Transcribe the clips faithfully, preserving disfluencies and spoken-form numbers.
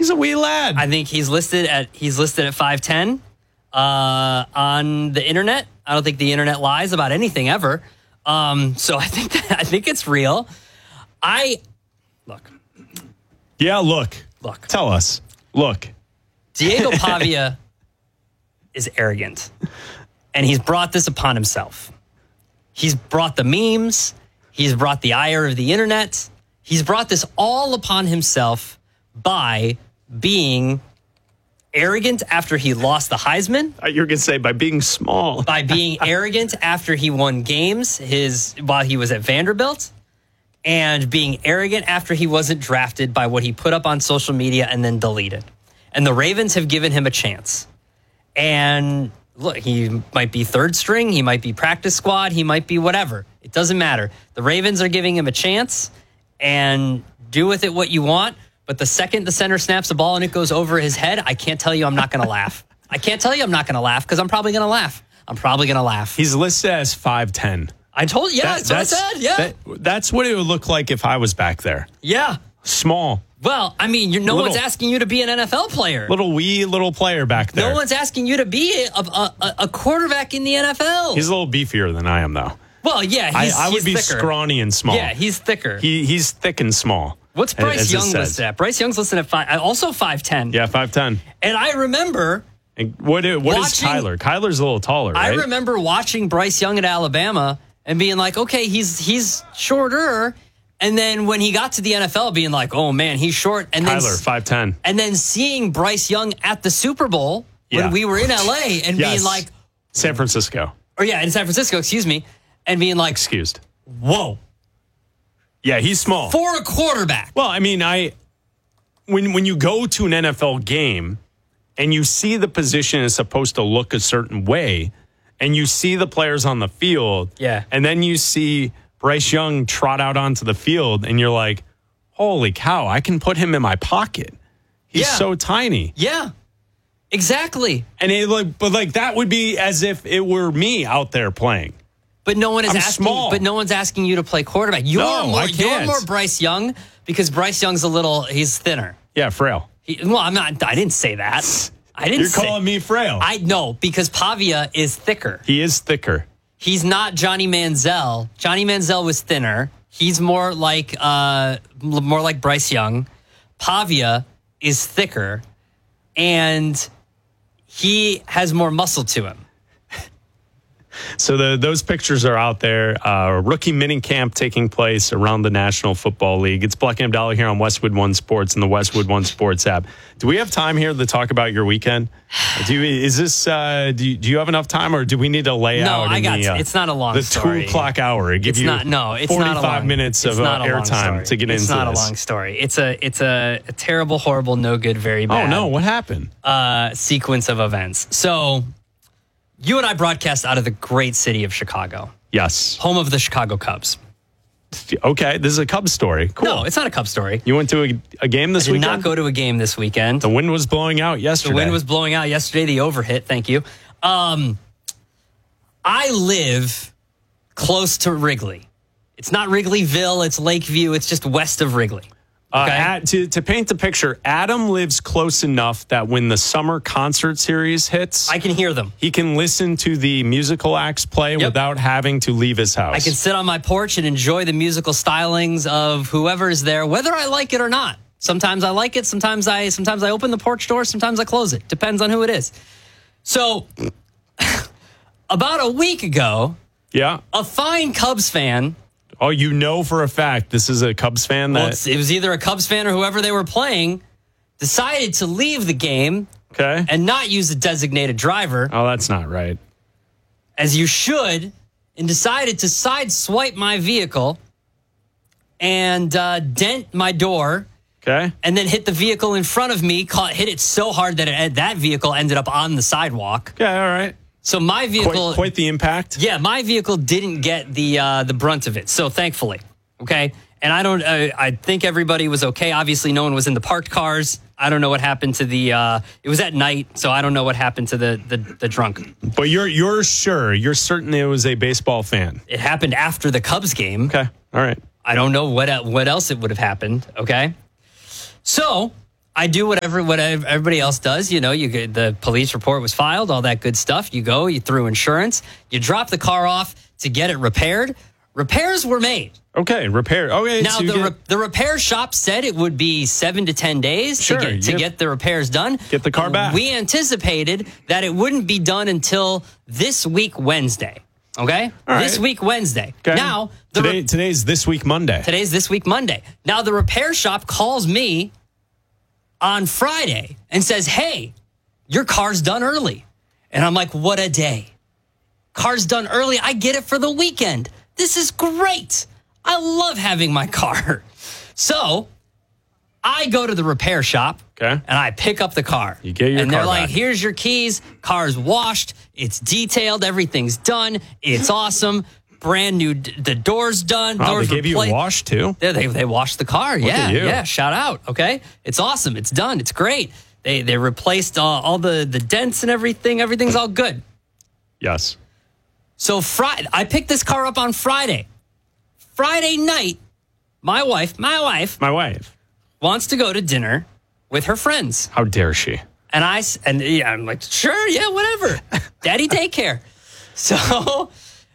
a wee lad. I think he's listed at he's listed at five ten uh, on the internet. I don't think the internet lies about anything ever. Um, so I think that, I think it's real. I look. Yeah, look. Look. Tell us. Look. Diego Pavia is arrogant, and he's brought this upon himself. He's brought the memes. He's brought the ire of the internet. He's brought this all upon himself by being arrogant after he lost the Heisman. You're going to say by being small. By being arrogant after he won games his while he was at Vanderbilt. And being arrogant after he wasn't drafted by what he put up on social media and then deleted. And the Ravens have given him a chance. And look, he might be third string. He might be practice squad. He might be whatever. It doesn't matter. The Ravens are giving him a chance, and do with it what you want. But the second the center snaps the ball and it goes over his head, I can't tell you I'm not going to laugh. I can't tell you I'm not going to laugh because I'm probably going to laugh. I'm probably going to laugh. He's listed as five ten. I told you. Yeah, that, that's what I said. Yeah. That, that's what it would look like if I was back there. Yeah. Small. Well, I mean, you're, no little, one's asking you to be an N F L player. Little wee little player back there. No one's asking you to be a, a, a quarterback in the N F L. He's a little beefier than I am, though. Well, yeah, he's I, I would he's be thicker. scrawny and small. Yeah, he's thicker. He He's thick and small. What's Bryce as Young listed at? Bryce Young's listed at five, also five ten. Yeah, five ten. And I remember... And what what watching, is Kyler? Kyler's a little taller, right? I remember watching Bryce Young at Alabama and being like, okay, he's he's shorter. And then when he got to the N F L, being like, oh, man, he's short. And Kyler, then, five ten. And then seeing Bryce Young at the Super Bowl when yeah. we were in L A and yes. being like... San Francisco. Or yeah, in San Francisco, excuse me. And being like... Excused. Whoa. Yeah, he's small. For a quarterback. Well, I mean, I when when you go to an N F L game and you see the position is supposed to look a certain way, and you see the players on the field, yeah, and then you see Bryce Young trot out onto the field, and you're like, holy cow, I can put him in my pocket. He's yeah. so tiny. Yeah, exactly. And it like, but like that would be as if it were me out there playing. But no one is I'm asking. Small. But no one's asking you to play quarterback. You're no, more. I can't. You're more Bryce Young because Bryce Young's a little. He's thinner. Yeah, frail. He, well, I'm not. I didn't say that. I didn't. You're say, calling me frail. I know because Pavia is thicker. He is thicker. He's not Johnny Manziel. Johnny Manziel was thinner. He's more like uh, more like Bryce Young. Pavia is thicker, and he has more muscle to him. So the, those pictures are out there. Uh, rookie mini camp taking place around the National Football League. It's Bleck and Abdallah here on Westwood One Sports and the Westwood One Sports app. Do we have time here to talk about your weekend? Do you, is this? Uh, do you, do you have enough time, or do we need to lay no, out? No, I in got. the, uh, it's not a long the story. two o'clock hour. Give it's you not. No, it's forty-five not a long, minutes of uh, airtime to get it's into not this. a long story. It's a. It's a, a terrible, horrible, no good, very bad. Oh no! What happened? Uh, sequence of events. So. You and I broadcast out of the great city of Chicago. Yes. Home of the Chicago Cubs. Okay, this is a Cubs story. Cool. No, it's not a Cubs story. You went to a, a game this I did weekend? not go to a game this weekend. The wind was blowing out yesterday. The wind was blowing out yesterday. The overhit. Thank you. Um, I live close to Wrigley. It's not Wrigleyville. It's Lakeview. It's just west of Wrigley. Uh, okay? at, to, to paint the picture, Adam lives close enough that when the summer concert series hits, I can hear them. He can listen to the musical acts play yep. without having to leave his house. I can sit on my porch and enjoy the musical stylings of whoever is there, whether I like it or not. Sometimes I like it. Sometimes I sometimes I open the porch door. Sometimes I close it. Depends on who it is. So, about a week ago, yeah, a fine Cubs fan. Oh, you know for a fact this is a Cubs fan? That... Well, it was either a Cubs fan or whoever they were playing, decided to leave the game okay. and not use a designated driver. Oh, that's not right. As you should, and decided to side swipe my vehicle and uh, dent my door. Okay. And then hit the vehicle in front of me, caught, hit it so hard that it, that vehicle ended up on the sidewalk. Okay, all right. So my vehicle, quite, quite the impact. Yeah, my vehicle didn't get the uh, the brunt of it. So thankfully, okay. And I don't. Uh, I think everybody was okay. Obviously, no one was in the parked cars. I don't know what happened to the. Uh, it was at night, so I don't know what happened to the the, the drunk. But you're you're sure you're certain it was a baseball fan. It happened after the Cubs game. Okay, all right. I don't know what what else it would have happened. Okay, so. I do whatever what everybody else does. You know, you get, the police report was filed, all that good stuff. You go, you through insurance, you drop the car off to get it repaired. Repairs were made. Okay, repair. Okay, now so the get, re- the repair shop said it would be seven to ten days sure, to get to get, get the repairs done. Get the car back. We anticipated that it wouldn't be done until this week Wednesday. Okay, all this right. week Wednesday. Okay. Now the Today, re- today's this week Monday. Today's this week Monday. Now the repair shop calls me on Friday and says, "Hey, your car's done early," and I'm like, "What a day! Car's done early. I get it for the weekend. This is great. I love having my car." So I go to the repair shop okay. and I pick up the car. You get your and car they're like, back. "Here's your keys. Car's washed. It's detailed. Everything's done. It's awesome. Brand new. The door's done. Oh, doors they gave repla- you a wash too? Yeah, they they washed the car. Look yeah, at you. yeah. Shout out. Okay, it's awesome. It's done. It's great. They they replaced uh, all the the dents and everything. Everything's all good. Yes. So Friday, I picked this car up on Friday. Friday night, my wife, my wife My wife. wants to go to dinner with her friends. How dare she? And I, s- and yeah, I'm like, sure, yeah, whatever. Daddy daycare. So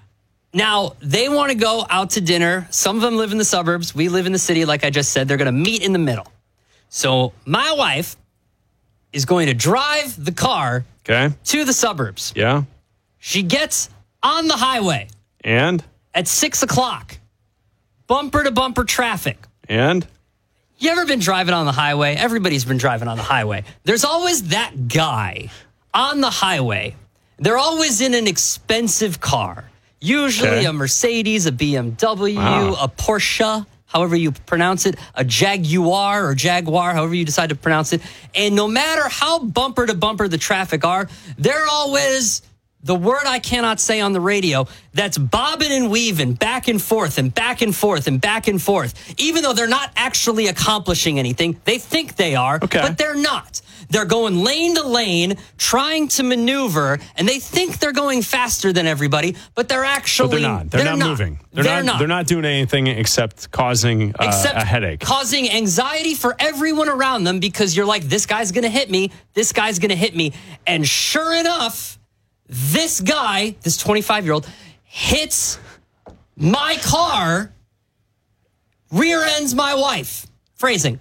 now they want to go out to dinner. Some of them live in the suburbs. We live in the city. Like I just said, they're going to meet in the middle. So my wife is going to drive the car Okay. to the suburbs. Yeah. She gets on the highway And? at six o'clock. Bumper to bumper traffic. And? You ever been driving on the highway? Everybody's been driving on the highway. There's always that guy on the highway. They're always in an expensive car. Usually Okay. a Mercedes, a B M W, Wow. a Porsche, however you pronounce it, a Jaguar or Jaguar, however you decide to pronounce it. And no matter how bumper to bumper the traffic are, they're always the word I cannot say on the radio, that's bobbing and weaving back and forth and back and forth and back and forth. Even though they're not actually accomplishing anything, they think they are, Okay. but they're not. They're going lane to lane, trying to maneuver, and they think they're going faster than everybody, but they're actually But they're not. They're, not, moving. They're, They're not, not. They're not doing anything except causing uh, Except a headache. causing anxiety for everyone around them because you're like, this guy's going to hit me. This guy's going to hit me. And sure enough, this guy, this twenty-five-year-old, hits my car, rear ends my wife. Phrasing.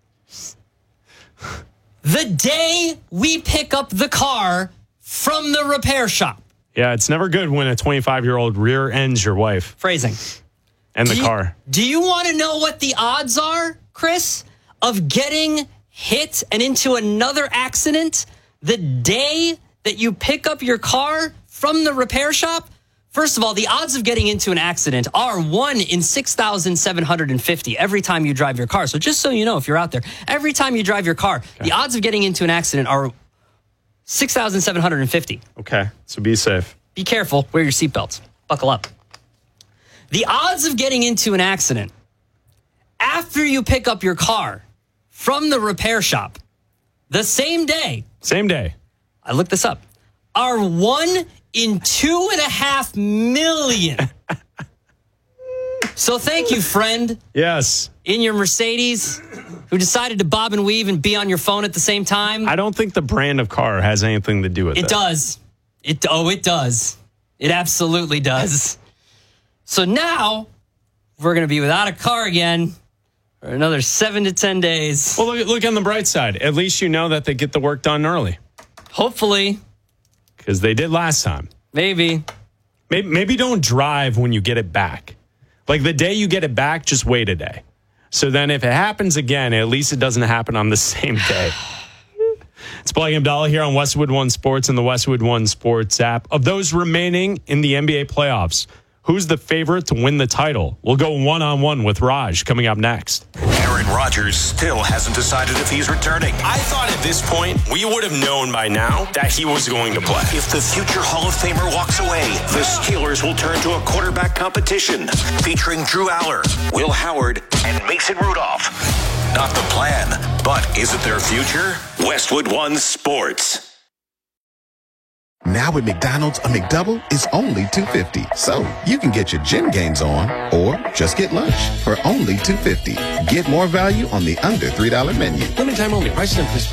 The day we pick up the car from the repair shop. Yeah, it's never good when a twenty-five-year-old rear ends your wife Phrasing. and the Do you- car. Do you want to know what the odds are, Chris, of getting hit and into another accident the day that you pick up your car from the repair shop? First of all, the odds of getting into an accident are one in six thousand seven hundred fifty every time you drive your car. So just so you know, if you're out there, every time you drive your car, the odds of getting into an accident are six thousand seven hundred fifty. Okay, so be safe. Be careful. Wear your seatbelts. Buckle up. The odds of getting into an accident after you pick up your car from the repair shop the same day, Same day. I looked this up, are one in two and a half million. So thank you, friend, Yes. in your Mercedes who decided to bob and weave and be on your phone at the same time. I don't think the brand of car has anything to do with it. It does. It oh, it does. It absolutely does. So now we're going to be without a car again for another seven to ten days. Well, look, look on the bright side. At least you know that they get the work done early Hopefully, because they did last time. maybe. Maybe, maybe don't drive when you get it back. Like the day you get it back, just wait a day. So then if it happens again, at least it doesn't happen on the same day. It's Blake Abdallah here on Westwood One Sports and the Westwood One Sports app. Of those remaining in the N B A playoffs, who's the favorite to win the title? We'll go one-on-one with Raj coming up next. Aaron Rodgers still hasn't decided if he's returning. I thought at this point we would have known by now that he was going to play. If the future Hall of Famer walks away, the Steelers will turn to a quarterback competition featuring Drew Aller, Will Howard, and Mason Rudolph. Not the plan, but is it their future? Westwood One Sports. Now at McDonald's, a McDouble is only two fifty. So you can get your gym gains on or just get lunch for only two fifty. Get more value on the under three dollar menu. Limited time only. Prices and